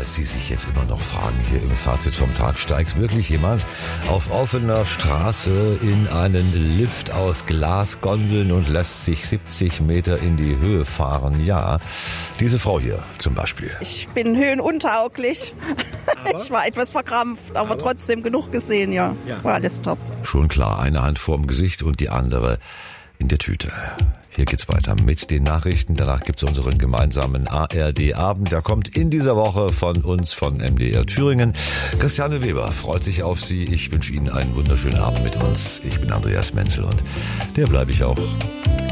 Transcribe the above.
falls Sie sich jetzt immer noch fragen, hier im Fazit vom Tag, steigt wirklich jemand auf offener Straße in einen Lift aus Glasgondeln und lässt sich 70 Meter in die Höhe fahren? Ja, diese Frau hier zum Beispiel. Ich bin höhenuntauglich. Ich war etwas verkrampft, aber trotzdem genug gesehen, ja. War alles top. Schon klar, eine Hand vorm Gesicht und die andere in der Tüte. Hier geht's weiter mit den Nachrichten. Danach gibt's unseren gemeinsamen ARD-Abend. Der kommt in dieser Woche von uns, von MDR Thüringen. Christiane Weber freut sich auf Sie. Ich wünsche Ihnen einen wunderschönen Abend mit uns. Ich bin Andreas Menzel und der bleibe ich auch.